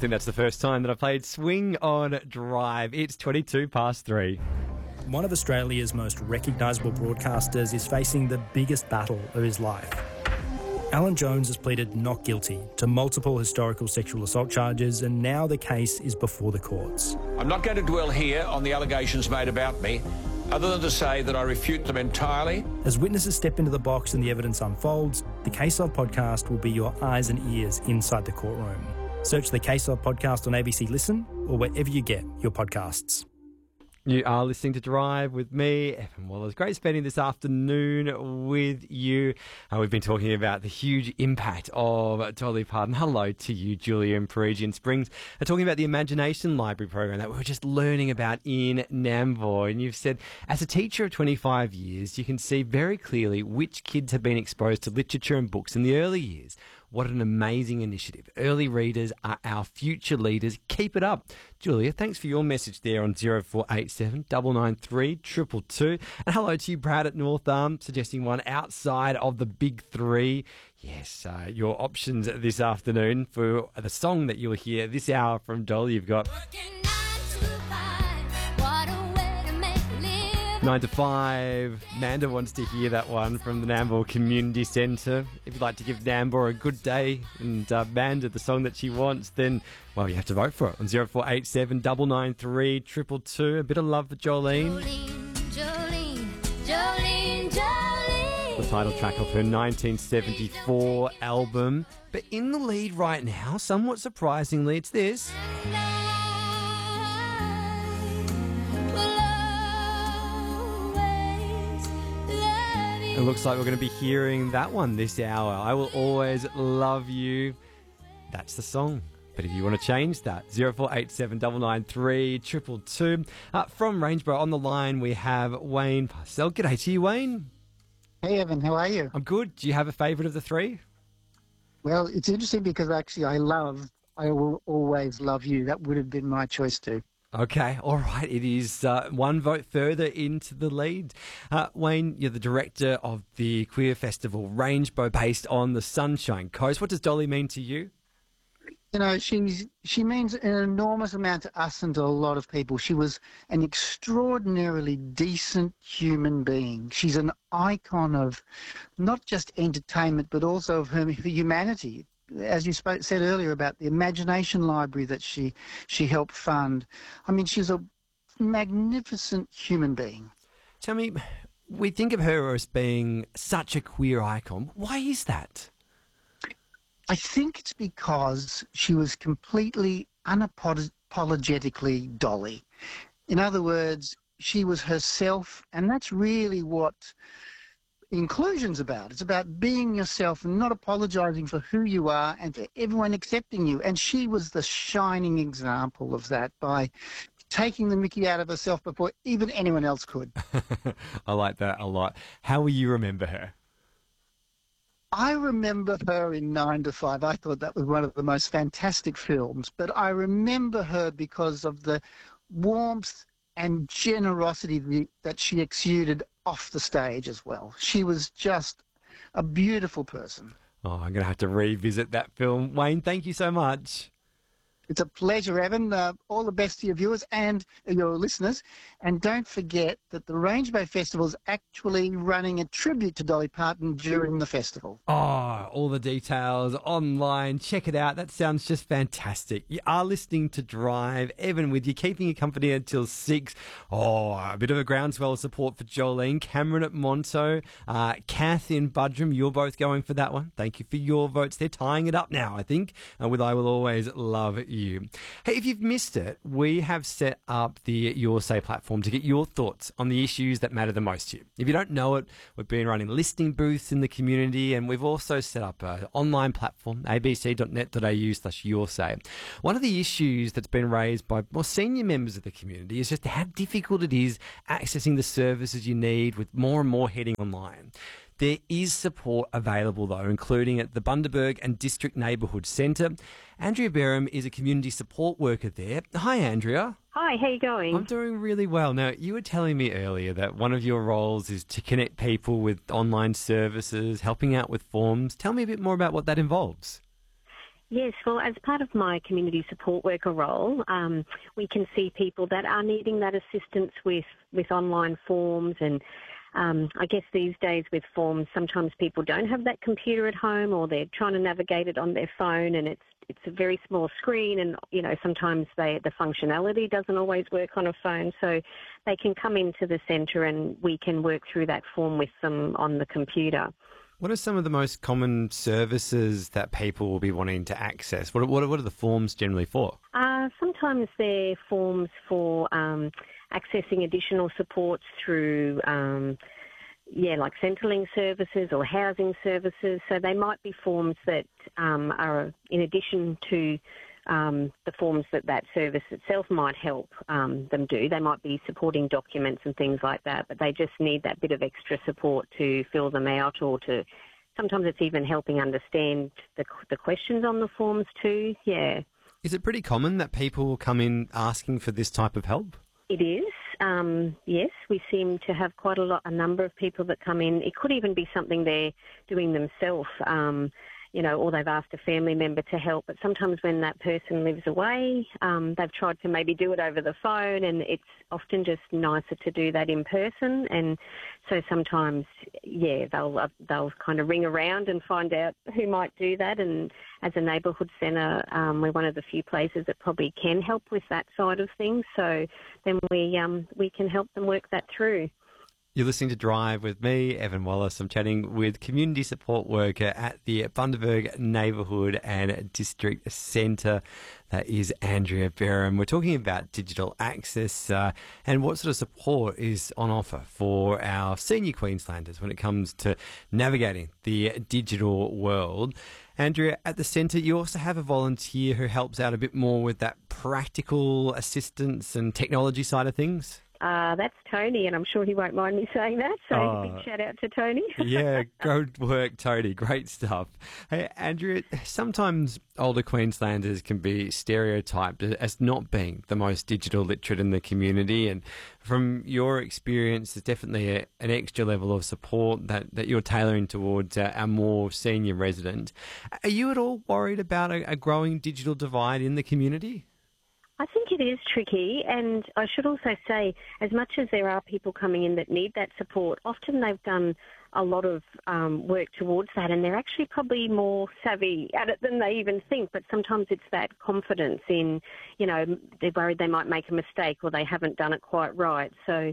think that's the first time that I played Swing on Drive. It's 22 past 3. One of Australia's most recognisable broadcasters is facing the biggest battle of his life. Alan Jones has pleaded not guilty to multiple historical sexual assault charges, and now the case is before the courts. I'm not going to dwell here on the allegations made about me, other than to say that I refute them entirely. As witnesses step into the box and the evidence unfolds, the Case Of podcast will be your eyes and ears inside the courtroom. Search the Case Of podcast on ABC Listen or wherever you get your podcasts. You are listening to Drive with me, Evan Wallace. Great spending this afternoon with you. We've been talking about the huge impact of Dolly Parton. Hello to you, Julia in Parisian Springs. Talking about the Imagination Library program that we were just learning about in Nambour. And you've said, as a teacher of 25 years, you can see very clearly which kids have been exposed to literature and books in the early years. What an amazing initiative. Early readers are our future leaders. Keep it up. Julia, thanks for your message there on 0487 993 222. And hello to you, Brad at North Arm, suggesting one outside of the big three. Yes, your options this afternoon for the song that you'll hear this hour from Dolly. You've got 9 to 5. Manda wants to hear that one from the Nambour Community Centre. If you'd like to give Nambour a good day and Manda the song that she wants, then, well, you have to vote for it on 0487 993 222. A bit of love for Jolene. Jolene. The title track of her 1974 album. But in the lead right now, somewhat surprisingly, it's this. It looks like we're going to be hearing that one this hour. I Will Always Love You. That's the song. But if you want to change that, 0487 993 222. From Rangeborough on the line, we have Wayne Parcell. G'day to you, Wayne. Hey, Evan. How are you? I'm good. Do you have a favourite of the three? Well, it's interesting because actually I Will Always Love You. That would have been my choice too. Okay, all right. It is one vote further into the lead. Wayne, you're the director of the queer festival Rangeborough, based on the Sunshine Coast. What does Dolly mean to you? You know, she means an enormous amount to us and to a lot of people. She was an extraordinarily decent human being. She's an icon of not just entertainment, but also of her humanity. As you said earlier about the Imagination Library that she helped fund. I mean, she's a magnificent human being. Tell me, we think of her as being such a queer icon. Why is that? I think it's because she was completely unapologetically Dolly. In other words, she was herself, and that's really what inclusion's about. It's about being yourself and not apologising for who you are and for everyone accepting you. And she was the shining example of that by taking the mickey out of herself before even anyone else could. I like that a lot. How will you remember her? I remember her in 9 to 5. I thought that was one of the most fantastic films. But I remember her because of the warmth and generosity that she exuded off the stage as well. She was just a beautiful person. Oh, I'm going to have to revisit that film. Wayne, thank you so much. It's a pleasure, Evan. All the best to your viewers and your listeners. And don't forget that the Rangeborough Festival is actually running a tribute to Dolly Parton during the festival. Oh, all the details online. Check it out. That sounds just fantastic. You are listening to Drive. Evan with you, keeping you company until 6. Oh, a bit of a groundswell of support for Jolene. Cameron at Monto. Kath in Budrum. You're both going for that one. Thank you for your votes. They're tying it up now, I think, with I Will Always Love You. Hey, if you've missed it, we have set up the Your Say platform to get your thoughts on the issues that matter the most to you. If you don't know it, we've been running listening booths in the community, and we've also set up an online platform, abc.net.au/yoursay. One of the issues that's been raised by more senior members of the community is just how difficult it is accessing the services you need with more and more heading online. There is support available, though, including at the Bundaberg and District Neighbourhood Centre. Andrea Berham is a community support worker there. Hi, Andrea. Hi, how are you going? I'm doing really well. Now, you were telling me earlier that one of your roles is to connect people with online services, helping out with forms. Tell me a bit more about what that involves. Yes, well, as part of my community support worker role, we can see people that are needing that assistance with online forms, and I guess these days with forms, sometimes people don't have that computer at home, or they're trying to navigate it on their phone, and it's a very small screen, and sometimes the functionality doesn't always work on a phone, so they can come into the centre and we can work through that form with them on the computer. What are some of the most common services that people will be wanting to access? What are the forms generally for? Sometimes they're forms for accessing additional supports through, like Centrelink services or housing services. So they might be forms that are in addition to the forms that service itself might help them do. They might be supporting documents and things like that, but they just need that bit of extra support to fill them out, or to sometimes it's even helping understand the questions on the forms too. Yeah. Is it pretty common that people will come in asking for this type of help? It is. Yes, we seem to have quite a number of people that come in. It could even be something they're doing themselves, or they've asked a family member to help. But sometimes when that person lives away, they've tried to maybe do it over the phone, and it's often just nicer to do that in person. And so sometimes, they'll kind of ring around and find out who might do that. And as a neighbourhood centre, we're one of the few places that probably can help with that side of things. So then we can help them work that through. You're listening to Drive with me, Evan Wallace. I'm chatting with community support worker at the Bundaberg Neighbourhood and District Centre. That is Andrea Barham. We're talking about digital access and what sort of support is on offer for our senior Queenslanders when it comes to navigating the digital world. Andrea, at the centre, you also have a volunteer who helps out a bit more with that practical assistance and technology side of things. That's Tony, and I'm sure he won't mind me saying that, so big shout out to Tony. Yeah, good work, Tony. Great stuff. Hey, Andrea, sometimes older Queenslanders can be stereotyped as not being the most digital literate in the community, and from your experience, there's definitely an extra level of support that you're tailoring towards our more senior resident. Are you at all worried about a growing digital divide in the community? I think it is tricky, and I should also say, as much as there are people coming in that need that support, often they've done a lot of work towards that, and they're actually probably more savvy at it than they even think, but sometimes it's that confidence in, they're worried they might make a mistake or they haven't done it quite right. So,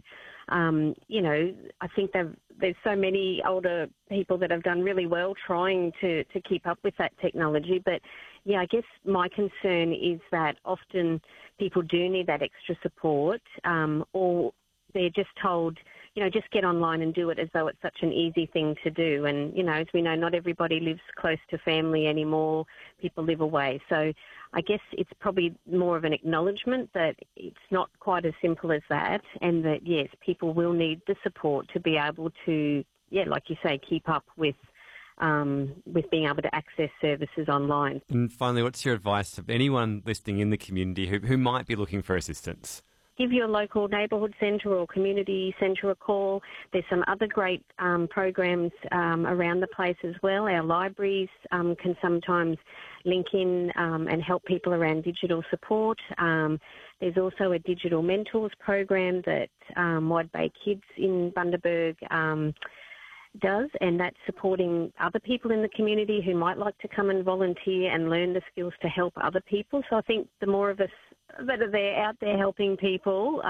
I think there's so many older people that have done really well trying to keep up with that technology, but yeah, I guess my concern is that often people do need that extra support, or they're just told, just get online and do it as though it's such an easy thing to do. And, as we know, not everybody lives close to family anymore. People live away. So I guess it's probably more of an acknowledgement that it's not quite as simple as that, and that, yes, people will need the support to be able to, like you say, keep up with being able to access services online. And finally, what's your advice to anyone listening in the community who might be looking for assistance? Give your local neighbourhood centre or community centre a call. There's some other great programs around the place as well. Our libraries can sometimes link in and help people around digital support. There's also a digital mentors program that Wide Bay Kids in Bundaberg does, and that's supporting other people in the community who might like to come and volunteer and learn the skills to help other people. So I think the more of us that are there out there helping people,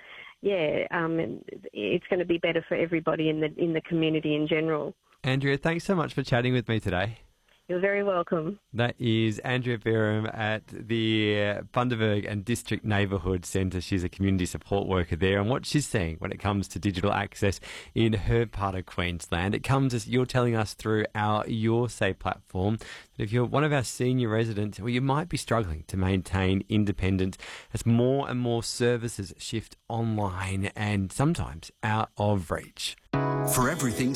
it's going to be better for everybody in the community in general. Andrea, thanks so much for chatting with me today. You're very welcome. That is Andrea Barham at the Bundaberg and District Neighbourhood Centre. She's a community support worker there, and what she's seeing when it comes to digital access in her part of Queensland. It comes as you're telling us through our Your Say platform that if you're one of our senior residents, well, you might be struggling to maintain independence as more and more services shift online and sometimes out of reach. For everything